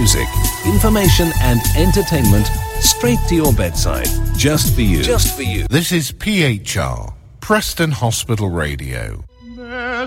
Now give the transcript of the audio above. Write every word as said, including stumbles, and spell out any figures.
music, information and entertainment straight to your bedside. Just for you. Just for you. This is P H R, Preston Hospital Radio.